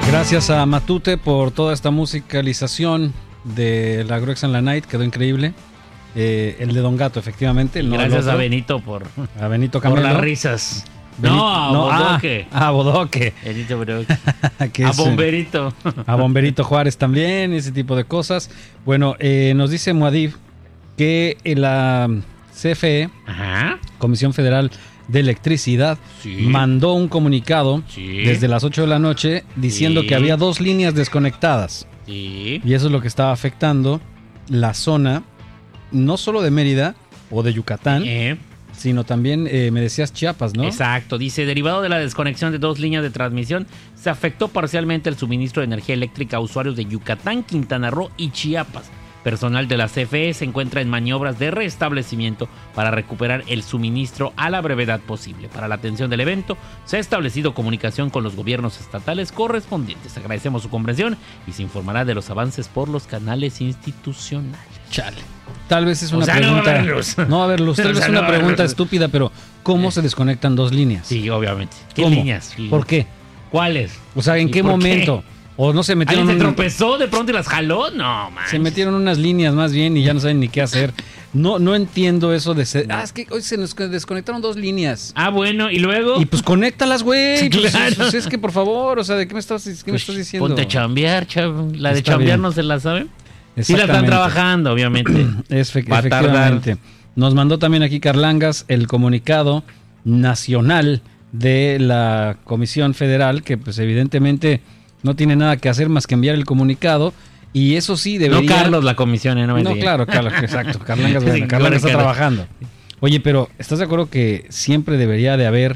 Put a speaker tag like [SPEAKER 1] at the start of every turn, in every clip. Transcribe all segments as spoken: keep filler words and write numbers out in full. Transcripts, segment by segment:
[SPEAKER 1] Gracias a Matute por toda esta musicalización de la Gruex and la Night, quedó increíble. Eh, el de Don Gato, efectivamente. No
[SPEAKER 2] gracias a Benito por,
[SPEAKER 1] a Benito
[SPEAKER 2] por las risas. Benito, no, a no, Bodoque.
[SPEAKER 1] Ah, a Bodoque.
[SPEAKER 2] Benito Bodoque. A Bomberito.
[SPEAKER 1] A Bomberito Juárez también, ese tipo de cosas. Bueno, eh, nos dice Muad'Dib que la C F E, Ajá. Comisión Federal de Electricidad, sí. mandó un comunicado sí. desde las ocho de la noche diciendo sí. que había dos líneas desconectadas.
[SPEAKER 2] Sí.
[SPEAKER 1] Y eso es lo que estaba afectando la zona, no solo de Mérida o de Yucatán, eh. sino también, eh, me decías, Chiapas, ¿no?
[SPEAKER 2] Exacto. Dice, derivado de la desconexión de dos líneas de transmisión, se afectó parcialmente el suministro de energía eléctrica a usuarios de Yucatán, Quintana Roo y Chiapas. Personal de la C F E se encuentra en maniobras de restablecimiento para recuperar el suministro a la brevedad posible. Para la atención del evento, se ha establecido comunicación con los gobiernos estatales correspondientes. Agradecemos su comprensión y se informará de los avances por los canales institucionales.
[SPEAKER 1] Chale. Tal vez es una
[SPEAKER 2] o sea,
[SPEAKER 1] pregunta.
[SPEAKER 2] No va a haber luz.
[SPEAKER 1] No va a haber luz. Tal vez es una no pregunta estúpida, pero ¿cómo eh. se desconectan dos líneas?
[SPEAKER 2] Sí, obviamente. ¿Qué
[SPEAKER 1] ¿Cómo?
[SPEAKER 2] líneas?
[SPEAKER 1] ¿Por qué?
[SPEAKER 2] ¿Cuáles?
[SPEAKER 1] O sea, ¿en qué momento?
[SPEAKER 2] Qué?
[SPEAKER 1] O no se metieron.
[SPEAKER 2] ¿Alguien se un... tropezó de pronto y las jaló? No, man.
[SPEAKER 1] Se metieron unas líneas más bien y ya no saben ni qué hacer. No, no entiendo eso de ser. Ah, es que hoy se nos desconectaron dos líneas.
[SPEAKER 2] Ah, bueno, ¿y luego?
[SPEAKER 1] Y pues conéctalas, güey.
[SPEAKER 2] Sí,
[SPEAKER 1] pues,
[SPEAKER 2] claro.
[SPEAKER 1] pues, es que por favor, o sea, ¿de qué me estás, qué pues, me estás diciendo?
[SPEAKER 2] Ponte a chambear, chav. La de Está chambear bien. No se la saben. Sí la están trabajando, obviamente.
[SPEAKER 1] Es fe- efectivamente. Nos mandó también aquí Carlangas el comunicado nacional de la Comisión Federal, que pues evidentemente no tiene nada que hacer más que enviar el comunicado, y eso sí debería...
[SPEAKER 2] No Carlos la comisión, ¿eh? No, me
[SPEAKER 1] no claro, claro, exacto, Carlangas, bueno, sí, Carlangas está trabajando. Oye, pero ¿estás de acuerdo que siempre debería de haber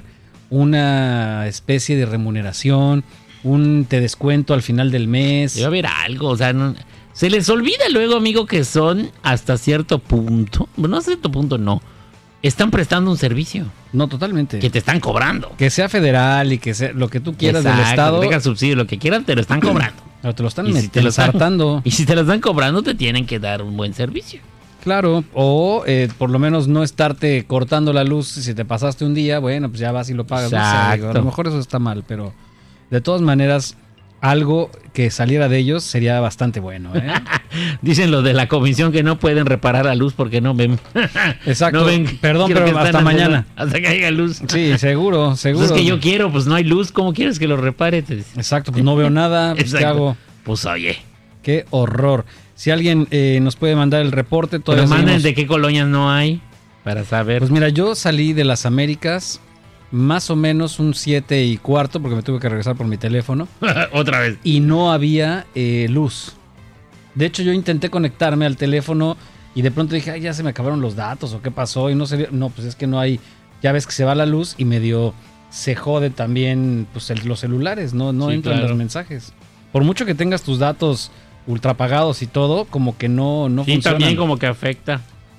[SPEAKER 1] una especie de remuneración, un te descuento al final del mes?
[SPEAKER 2] Debe haber algo, o sea, no, se les olvida luego, amigo, que son hasta cierto punto, bueno, hasta cierto punto no, están prestando un servicio.
[SPEAKER 1] No, totalmente.
[SPEAKER 2] Que te están cobrando.
[SPEAKER 1] Que sea federal y que sea lo que tú quieras. Exacto, del Estado.
[SPEAKER 2] Que tenga subsidio, lo que quieran, te lo están cobrando.
[SPEAKER 1] Pero te lo están ensartando.
[SPEAKER 2] Y si te lo están cobrando, te tienen que dar un buen servicio.
[SPEAKER 1] Claro, o eh, por lo menos no estarte cortando la luz. Si te pasaste un día, bueno, pues ya vas y lo pagas.
[SPEAKER 2] Exacto.
[SPEAKER 1] No sé, a lo mejor eso está mal, pero de todas maneras, algo que saliera de ellos sería bastante bueno, ¿eh?
[SPEAKER 2] Dicen los de la comisión que no pueden reparar la luz porque no ven.
[SPEAKER 1] Exacto.
[SPEAKER 2] No ven.
[SPEAKER 1] Perdón, pero hasta mañana.
[SPEAKER 2] Hasta que haya luz.
[SPEAKER 1] Sí, seguro, seguro.
[SPEAKER 2] Pues es que yo quiero, pues no hay luz. ¿Cómo quieres que lo repare?
[SPEAKER 1] Exacto, pues no veo nada. Pues, ¿qué hago?
[SPEAKER 2] Pues oye.
[SPEAKER 1] Qué horror. Si alguien eh, nos puede mandar el reporte, todavía
[SPEAKER 2] pero manden
[SPEAKER 1] seguimos...
[SPEAKER 2] de qué colonias no hay para saber.
[SPEAKER 1] Pues mira, yo salí de las Américas más o menos un siete y cuarto porque me tuve que regresar por mi teléfono.
[SPEAKER 2] Otra vez.
[SPEAKER 1] Y no había eh, luz. De hecho, yo intenté conectarme al teléfono y de pronto dije, ay, ya se me acabaron los datos o qué pasó. Y no se no, pues es que no hay, ya ves que se va la luz y medio se jode también pues el, los celulares, no, no sí, entran claro. los mensajes. Por mucho que tengas tus datos ultrapagados y todo, como que no, no
[SPEAKER 2] sí,
[SPEAKER 1] funcionan.
[SPEAKER 2] También como que afecta.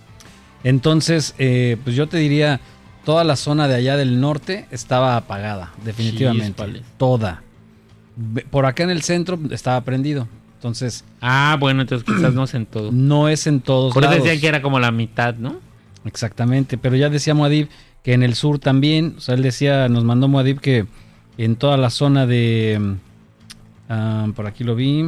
[SPEAKER 1] Entonces, eh, pues yo te diría, toda la zona de allá del norte estaba apagada, definitivamente.
[SPEAKER 2] Sí,
[SPEAKER 1] toda. Por acá en el centro estaba prendido. Entonces.
[SPEAKER 2] Ah, bueno, entonces quizás no es en todo.
[SPEAKER 1] No es en todos
[SPEAKER 2] Por
[SPEAKER 1] lados.
[SPEAKER 2] eso decían que era como la mitad, ¿no?
[SPEAKER 1] Exactamente, pero ya decía Muad'Dib que en el sur también, o sea, él decía, nos mandó Muad'Dib que en toda la zona de. Um, por aquí lo vi.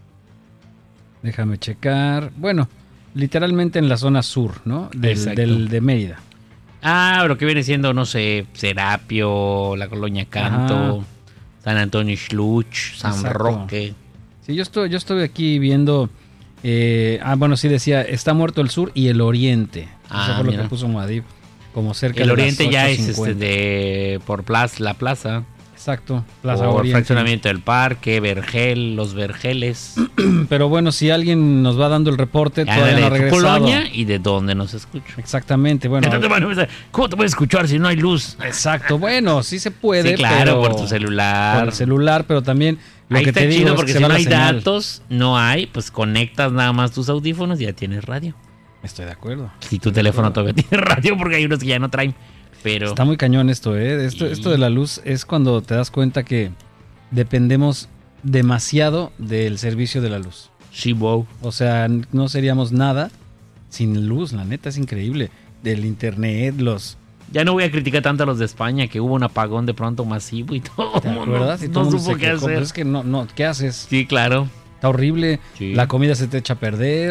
[SPEAKER 1] Déjame checar. Bueno, literalmente en la zona sur, ¿no? Del, del, de Mérida.
[SPEAKER 2] Ah, lo que viene siendo, no sé, Serapio, la Colonia Canto, ajá. San Antonio Xluch, San Exacto. Roque.
[SPEAKER 1] Sí, yo estoy, yo estoy aquí viendo. Eh, ah, bueno, sí decía, está muerto el sur y el oriente.
[SPEAKER 2] Ah,
[SPEAKER 1] eso fue
[SPEAKER 2] mira.
[SPEAKER 1] lo que puso Muad'Dib. Como cerca
[SPEAKER 2] el
[SPEAKER 1] de
[SPEAKER 2] oriente
[SPEAKER 1] las
[SPEAKER 2] ya es este de por plaza, la plaza.
[SPEAKER 1] Exacto, Plaza
[SPEAKER 2] por
[SPEAKER 1] Oriente.
[SPEAKER 2] Fraccionamiento del Parque, Vergel, los Vergeles.
[SPEAKER 1] Pero bueno, si alguien nos va dando el reporte, ya todavía no ha regresado.
[SPEAKER 2] Colonia y de dónde nos escucha.
[SPEAKER 1] Exactamente, bueno.
[SPEAKER 2] ¿Cómo te puedes escuchar si no hay luz?
[SPEAKER 1] Exacto, bueno, sí se puede.
[SPEAKER 2] Sí, claro,
[SPEAKER 1] pero
[SPEAKER 2] por tu celular.
[SPEAKER 1] Por el celular, pero también lo
[SPEAKER 2] ahí
[SPEAKER 1] que
[SPEAKER 2] está
[SPEAKER 1] te
[SPEAKER 2] chido
[SPEAKER 1] digo
[SPEAKER 2] porque
[SPEAKER 1] es que
[SPEAKER 2] si
[SPEAKER 1] se
[SPEAKER 2] no
[SPEAKER 1] va
[SPEAKER 2] hay
[SPEAKER 1] la señal.
[SPEAKER 2] datos, no hay, pues conectas nada más tus audífonos y ya tienes radio.
[SPEAKER 1] Estoy de acuerdo.
[SPEAKER 2] Si tu teléfono todavía tiene radio, porque hay unos que ya no traen. Pero...
[SPEAKER 1] Está muy cañón esto, ¿eh? Esto,
[SPEAKER 2] y...
[SPEAKER 1] esto de la luz es cuando te das cuenta que dependemos demasiado del servicio de la luz.
[SPEAKER 2] Sí, wow.
[SPEAKER 1] O sea, no seríamos nada sin luz, la neta, es increíble. Del internet, los
[SPEAKER 2] Ya no voy a criticar tanto a los de España, que hubo un apagón de pronto masivo y todo.
[SPEAKER 1] ¿Te acuerdas?
[SPEAKER 2] No, no supo qué hacer.
[SPEAKER 1] Pero es que no, no, ¿qué haces?
[SPEAKER 2] Sí, claro.
[SPEAKER 1] Está horrible.
[SPEAKER 2] Sí.
[SPEAKER 1] La comida se te echa a perder.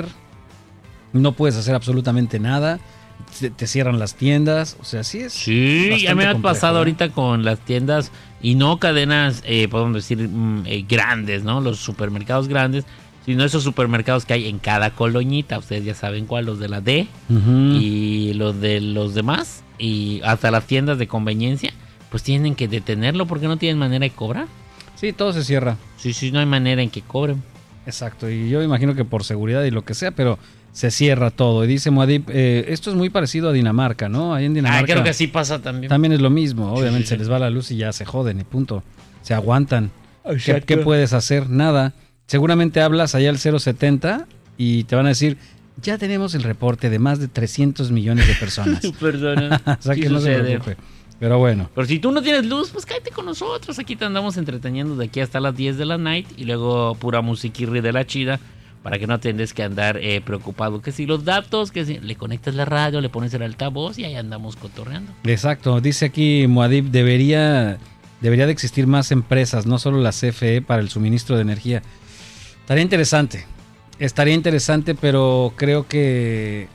[SPEAKER 1] No puedes hacer absolutamente nada. Te, te cierran las tiendas. O sea, sí es.
[SPEAKER 2] Sí, ya me ha
[SPEAKER 1] complejo,
[SPEAKER 2] pasado
[SPEAKER 1] ¿eh?
[SPEAKER 2] ahorita con las tiendas y no cadenas, eh, podemos decir, mm, eh, grandes, ¿no? Los supermercados grandes, sino esos supermercados que hay en cada coloñita. Ustedes ya saben cuál, los de la D
[SPEAKER 1] Uh-huh.
[SPEAKER 2] y los de los demás. Y hasta las tiendas de conveniencia, pues tienen que detenerlo porque no tienen manera de cobrar.
[SPEAKER 1] Sí, todo se cierra.
[SPEAKER 2] Sí, sí, no hay manera en que cobren.
[SPEAKER 1] Exacto. Y yo imagino que por seguridad y lo que sea, pero se cierra todo. Y dice Muad'Dib, eh, esto es muy parecido a Dinamarca, ¿no? Ahí en Dinamarca.
[SPEAKER 2] Ah, creo que así pasa también.
[SPEAKER 1] También es lo mismo. Obviamente
[SPEAKER 2] Sí, sí, sí.
[SPEAKER 1] se les va la luz y ya se joden y punto. Se aguantan. ¿Qué,
[SPEAKER 2] Exacto.
[SPEAKER 1] qué puedes hacer? Nada. Seguramente hablas allá al cero setenta y te van a decir, ya tenemos el reporte de más de trescientos millones de personas.
[SPEAKER 2] Perdona.
[SPEAKER 1] O sea
[SPEAKER 2] Sí
[SPEAKER 1] que no se
[SPEAKER 2] sucede.
[SPEAKER 1] preocupe. Pero bueno.
[SPEAKER 2] Pero si tú no tienes luz, pues cállate con nosotros. Aquí te andamos entreteniendo de aquí hasta las diez de la night y luego pura musiquirri de la chida para que no tengas que andar eh, preocupado. Que si los datos, que si le conectas la radio, le pones el altavoz y ahí andamos cotorreando.
[SPEAKER 1] Exacto. Dice aquí Muad'Dib, debería, debería de existir más empresas, no solo la C F E para el suministro de energía. Estaría interesante. Estaría interesante, pero creo que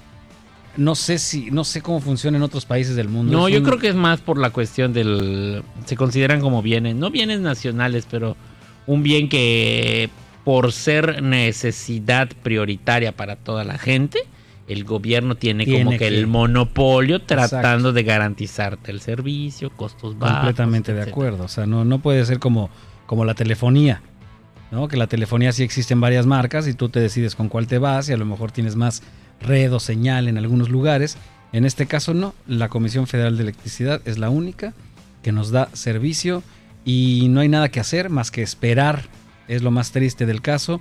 [SPEAKER 1] no sé si no sé cómo funciona en otros países del mundo.
[SPEAKER 2] No,
[SPEAKER 1] Es
[SPEAKER 2] yo
[SPEAKER 1] un-
[SPEAKER 2] creo que es más por la cuestión del... Se consideran como bienes, no bienes nacionales, pero un bien que por ser necesidad prioritaria para toda la gente, el gobierno tiene,
[SPEAKER 1] Tiene
[SPEAKER 2] como que,
[SPEAKER 1] que-
[SPEAKER 2] el monopolio tratando
[SPEAKER 1] Exacto.
[SPEAKER 2] de garantizarte el servicio, costos bajos.
[SPEAKER 1] Completamente de
[SPEAKER 2] etcétera.
[SPEAKER 1] acuerdo. O sea, no, no puede ser como, como la telefonía, ¿no? Que la telefonía sí existen varias marcas y tú te decides con cuál te vas y a lo mejor tienes más red o señal en algunos lugares. En este caso no. La Comisión Federal de Electricidad es la única que nos da servicio y no hay nada que hacer más que esperar. Es lo más triste del caso.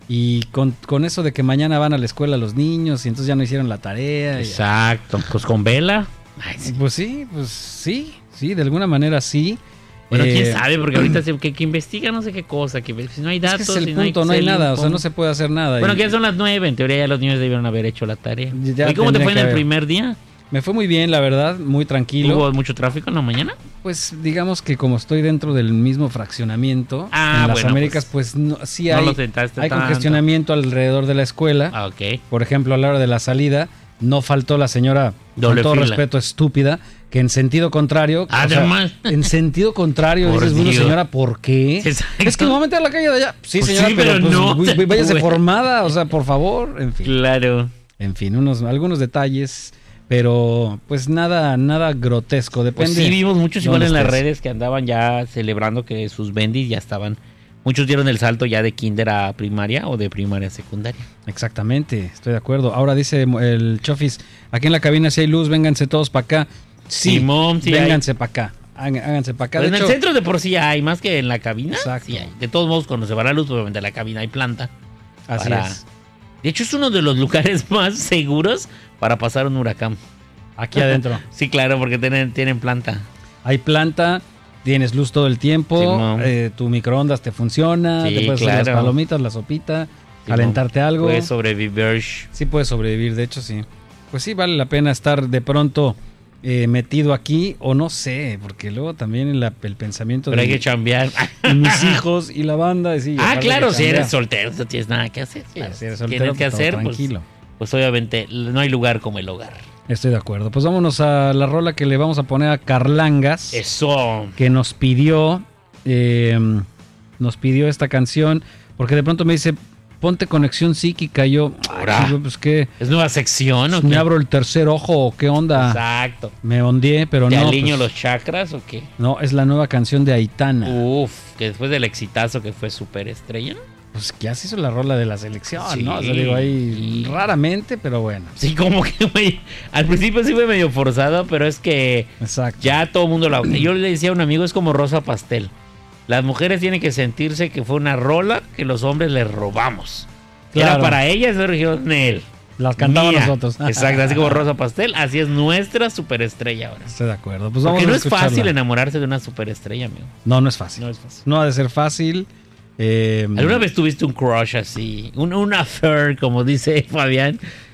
[SPEAKER 1] Y con, con eso de que mañana van a la escuela los niños y entonces ya no hicieron la tarea. y-
[SPEAKER 2] Exacto, pues con vela. Ay, sí.
[SPEAKER 1] Pues sí, pues sí, sí, de alguna manera sí.
[SPEAKER 2] Bueno, quién
[SPEAKER 1] Eh,
[SPEAKER 2] sabe, porque ahorita se, que, que investiga no sé qué cosa, que si no hay
[SPEAKER 1] Es
[SPEAKER 2] datos,
[SPEAKER 1] que ese es
[SPEAKER 2] si
[SPEAKER 1] el
[SPEAKER 2] no hay
[SPEAKER 1] punto, no hay
[SPEAKER 2] Excel,
[SPEAKER 1] nada, o sea,
[SPEAKER 2] pon-
[SPEAKER 1] no se puede hacer nada.
[SPEAKER 2] Bueno,
[SPEAKER 1] Y
[SPEAKER 2] que ya son las nueve, en teoría ya los niños debieron haber hecho la tarea.
[SPEAKER 1] Ya
[SPEAKER 2] ¿Y cómo te
[SPEAKER 1] tendría
[SPEAKER 2] fue en
[SPEAKER 1] que
[SPEAKER 2] el
[SPEAKER 1] haber.
[SPEAKER 2] primer día?
[SPEAKER 1] Me fue muy bien, la verdad, muy tranquilo.
[SPEAKER 2] ¿Hubo mucho tráfico en la mañana?
[SPEAKER 1] Pues digamos que como estoy dentro del mismo fraccionamiento
[SPEAKER 2] Ah,
[SPEAKER 1] en las
[SPEAKER 2] bueno,
[SPEAKER 1] Américas,
[SPEAKER 2] pues,
[SPEAKER 1] pues, no, sí
[SPEAKER 2] no
[SPEAKER 1] hay,
[SPEAKER 2] lo sentaste
[SPEAKER 1] hay
[SPEAKER 2] tanto.
[SPEAKER 1] congestionamiento alrededor de la escuela.
[SPEAKER 2] Ah, ok.
[SPEAKER 1] Por ejemplo, a la hora de la salida, no faltó la señora,
[SPEAKER 2] Doble
[SPEAKER 1] con todo
[SPEAKER 2] fila.
[SPEAKER 1] respeto, estúpida, que en sentido contrario, o sea,
[SPEAKER 2] Además.
[SPEAKER 1] en sentido contrario,
[SPEAKER 2] Por
[SPEAKER 1] dices, bueno,
[SPEAKER 2] Dios.
[SPEAKER 1] señora, ¿por qué?
[SPEAKER 2] Exacto.
[SPEAKER 1] Es que me voy a meter a la calle de allá. Sí,
[SPEAKER 2] Pues
[SPEAKER 1] señora,
[SPEAKER 2] sí,
[SPEAKER 1] pero,
[SPEAKER 2] pero
[SPEAKER 1] pues,
[SPEAKER 2] no
[SPEAKER 1] güey,
[SPEAKER 2] se
[SPEAKER 1] váyase
[SPEAKER 2] puede.
[SPEAKER 1] formada, o sea, por favor, en fin.
[SPEAKER 2] Claro.
[SPEAKER 1] En fin, unos, algunos detalles, pero pues nada, nada grotesco. Depende.
[SPEAKER 2] Pues sí, vimos muchos igual
[SPEAKER 1] dónde
[SPEAKER 2] en las
[SPEAKER 1] estés.
[SPEAKER 2] redes que andaban ya celebrando que sus bendis ya estaban. Muchos dieron el salto ya de kinder a primaria o de primaria a secundaria.
[SPEAKER 1] Exactamente, estoy de acuerdo. Ahora dice el Chofis, aquí en la cabina si hay luz, vénganse todos para acá. Sí,
[SPEAKER 2] Simón, sí
[SPEAKER 1] vénganse para acá. Hágan- Háganse para acá.
[SPEAKER 2] Pero
[SPEAKER 1] De
[SPEAKER 2] en
[SPEAKER 1] hecho,
[SPEAKER 2] el centro de por sí hay, más que en la cabina.
[SPEAKER 1] Exacto.
[SPEAKER 2] Sí hay. De todos modos, cuando se va la luz, obviamente en la cabina hay planta.
[SPEAKER 1] así
[SPEAKER 2] para-
[SPEAKER 1] es.
[SPEAKER 2] De hecho, es uno de los lugares más seguros para pasar un huracán.
[SPEAKER 1] Aquí adentro.
[SPEAKER 2] Sí, claro, porque tienen, tienen planta.
[SPEAKER 1] Hay planta, tienes luz todo el tiempo,
[SPEAKER 2] Simón.
[SPEAKER 1] eh, tu microondas te funciona,
[SPEAKER 2] Sí,
[SPEAKER 1] te puedes hacer las
[SPEAKER 2] claro.
[SPEAKER 1] palomitas, la sopita,
[SPEAKER 2] Simón.
[SPEAKER 1] calentarte algo.
[SPEAKER 2] Puedes sobrevivir.
[SPEAKER 1] Sí puedes sobrevivir, de hecho sí. Pues sí, vale la pena estar de pronto eh, metido aquí, o no sé, porque luego también el, el pensamiento
[SPEAKER 2] Pero
[SPEAKER 1] de
[SPEAKER 2] hay que chambear.
[SPEAKER 1] y mis hijos y la banda. y sí,
[SPEAKER 2] Ah,
[SPEAKER 1] aparte
[SPEAKER 2] claro,
[SPEAKER 1] que
[SPEAKER 2] si
[SPEAKER 1] chambear.
[SPEAKER 2] eres soltero, no tienes nada que hacer. Claro.
[SPEAKER 1] Si eres soltero,
[SPEAKER 2] Tienes que
[SPEAKER 1] pues, todo
[SPEAKER 2] hacer, pues,
[SPEAKER 1] tranquilo.
[SPEAKER 2] pues obviamente no hay lugar como el hogar.
[SPEAKER 1] Estoy de acuerdo. Pues vámonos a la rola que le vamos a poner a Carlangas,
[SPEAKER 2] Eso.
[SPEAKER 1] que nos pidió, eh, nos pidió esta canción, porque de pronto me dice, ponte conexión psíquica. Y yo, ay,
[SPEAKER 2] Ahora.
[SPEAKER 1] güey, pues qué,
[SPEAKER 2] ¿Es nueva sección o
[SPEAKER 1] me
[SPEAKER 2] qué?
[SPEAKER 1] abro el tercer ojo, o qué onda.
[SPEAKER 2] Exacto.
[SPEAKER 1] Me ondeé, pero
[SPEAKER 2] ¿Te
[SPEAKER 1] no.
[SPEAKER 2] alineo
[SPEAKER 1] pues,
[SPEAKER 2] los chakras o qué?
[SPEAKER 1] no, es la nueva canción de Aitana.
[SPEAKER 2] Uf, que después del exitazo que fue Super Estrella.
[SPEAKER 1] Pues ya se hizo la rola de la selección,
[SPEAKER 2] Sí.
[SPEAKER 1] ¿no? O sea, digo ahí raramente, pero bueno.
[SPEAKER 2] Sí, como que güey, al principio sí fue medio forzado, pero es que
[SPEAKER 1] Exacto.
[SPEAKER 2] ya todo el mundo la... Yo le decía a un amigo, es como Rosa Pastel. Las mujeres tienen que sentirse que fue una rola que los hombres les robamos. Era
[SPEAKER 1] Claro.
[SPEAKER 2] para ellas, pero dijeron él.
[SPEAKER 1] Las cantamos
[SPEAKER 2] Mía.
[SPEAKER 1] nosotros.
[SPEAKER 2] Exacto, así como Rosa Pastel, así es nuestra superestrella ahora.
[SPEAKER 1] Estoy de acuerdo. Pues vamos
[SPEAKER 2] Porque no
[SPEAKER 1] a
[SPEAKER 2] es
[SPEAKER 1] escucharla.
[SPEAKER 2] fácil enamorarse de una superestrella, amigo.
[SPEAKER 1] No, no es fácil.
[SPEAKER 2] No es fácil.
[SPEAKER 1] No ha de ser fácil. Eh,
[SPEAKER 2] ¿Alguna vez tuviste un crush así? Un, un affair, como dice Fabián.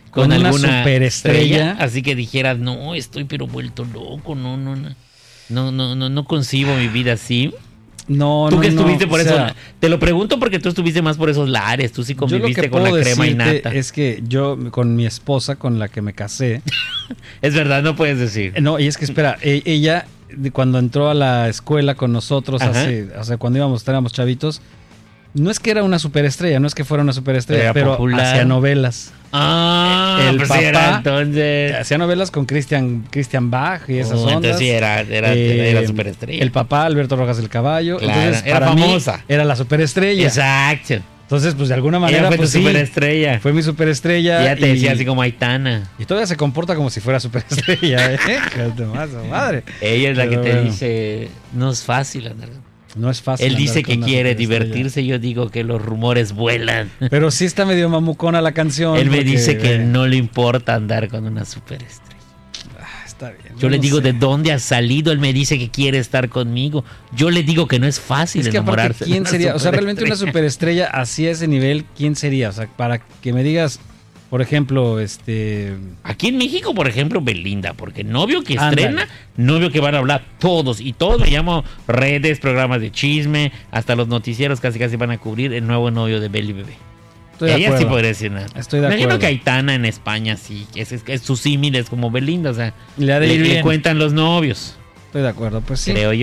[SPEAKER 1] con,
[SPEAKER 2] con
[SPEAKER 1] una
[SPEAKER 2] alguna
[SPEAKER 1] superestrella.
[SPEAKER 2] Así que dijeras, no, estoy pero vuelto loco, no, no, no. No, no, no, no concibo mi vida así.
[SPEAKER 1] No,
[SPEAKER 2] Tú
[SPEAKER 1] no,
[SPEAKER 2] que estuviste
[SPEAKER 1] no,
[SPEAKER 2] por
[SPEAKER 1] o
[SPEAKER 2] eso.
[SPEAKER 1] sea,
[SPEAKER 2] Te lo pregunto porque tú estuviste más por esos lares. Tú sí
[SPEAKER 1] yo lo
[SPEAKER 2] conviviste
[SPEAKER 1] que
[SPEAKER 2] con la
[SPEAKER 1] puedo
[SPEAKER 2] crema y
[SPEAKER 1] decirte
[SPEAKER 2] nata.
[SPEAKER 1] es que yo, con mi esposa, con la que me casé.
[SPEAKER 2] Es verdad, no puedes decir.
[SPEAKER 1] No, y es que espera, e- ella, de cuando entró a la escuela con nosotros,
[SPEAKER 2] Ajá.
[SPEAKER 1] hace, o sea, cuando íbamos, éramos chavitos, no es que era una superestrella, no es que fuera una superestrella,
[SPEAKER 2] Era
[SPEAKER 1] pero
[SPEAKER 2] popular.
[SPEAKER 1] hacía novelas.
[SPEAKER 2] Ah,
[SPEAKER 1] El
[SPEAKER 2] pues sí era
[SPEAKER 1] papá-
[SPEAKER 2] entonces.
[SPEAKER 1] Hacía novelas con Christian, Christian Bach y esas
[SPEAKER 2] Oh,
[SPEAKER 1] ondas.
[SPEAKER 2] entonces sí era, era,
[SPEAKER 1] Eh,
[SPEAKER 2] era superestrella.
[SPEAKER 1] El papá, Alberto Rojas del Caballo.
[SPEAKER 2] Claro,
[SPEAKER 1] Entonces,
[SPEAKER 2] era
[SPEAKER 1] para mí,
[SPEAKER 2] famosa.
[SPEAKER 1] era la superestrella.
[SPEAKER 2] Exacto.
[SPEAKER 1] Entonces, pues de alguna
[SPEAKER 2] Ella
[SPEAKER 1] manera,
[SPEAKER 2] fue
[SPEAKER 1] pues
[SPEAKER 2] tu
[SPEAKER 1] sí,
[SPEAKER 2] superestrella.
[SPEAKER 1] fue mi superestrella.
[SPEAKER 2] Y ella te
[SPEAKER 1] y-
[SPEAKER 2] decía así como Aitana.
[SPEAKER 1] Y todavía se comporta como si fuera superestrella, ¿eh? Cállate más, madre.
[SPEAKER 2] Ella es la
[SPEAKER 1] Pero
[SPEAKER 2] que te
[SPEAKER 1] bueno,
[SPEAKER 2] dice, no es fácil andar.
[SPEAKER 1] No es fácil.
[SPEAKER 2] Él
[SPEAKER 1] andar
[SPEAKER 2] dice
[SPEAKER 1] con
[SPEAKER 2] que
[SPEAKER 1] una
[SPEAKER 2] quiere
[SPEAKER 1] superestrella.
[SPEAKER 2] divertirse, yo digo que los rumores vuelan.
[SPEAKER 1] Pero sí está medio mamucona la canción.
[SPEAKER 2] Él me
[SPEAKER 1] porque,
[SPEAKER 2] dice que
[SPEAKER 1] eh,
[SPEAKER 2] no le importa andar con una superestrella.
[SPEAKER 1] ah, está bien.
[SPEAKER 2] Yo le
[SPEAKER 1] no
[SPEAKER 2] digo
[SPEAKER 1] sé.
[SPEAKER 2] de dónde has salido, él me dice que quiere estar conmigo. Yo le digo que no es fácil
[SPEAKER 1] Es que aparte,
[SPEAKER 2] enamorarse. de
[SPEAKER 1] ¿quién
[SPEAKER 2] una
[SPEAKER 1] sería? O sea, realmente una
[SPEAKER 2] superestrella.
[SPEAKER 1] superestrella así a ese nivel, ¿quién sería? O sea, para que me digas, por ejemplo, este...
[SPEAKER 2] Aquí en México, por ejemplo, Belinda, porque novio que
[SPEAKER 1] Ándale.
[SPEAKER 2] estrena, novio que van a hablar todos, y todos me llamo redes, programas de chisme, hasta los noticieros casi casi van a cubrir el nuevo novio de Beli Bebé.
[SPEAKER 1] Estoy de
[SPEAKER 2] Ella sí
[SPEAKER 1] acuerdo.
[SPEAKER 2] podría decir nada.
[SPEAKER 1] Estoy de
[SPEAKER 2] Me imagino
[SPEAKER 1] acuerdo.
[SPEAKER 2] que Aitana en España sí, que es, es, es su símil es como Belinda, o sea,
[SPEAKER 1] Le ha de
[SPEAKER 2] le,
[SPEAKER 1] ir
[SPEAKER 2] le
[SPEAKER 1] bien.
[SPEAKER 2] cuentan los novios,
[SPEAKER 1] Estoy de acuerdo, pues sí.
[SPEAKER 2] creo yo.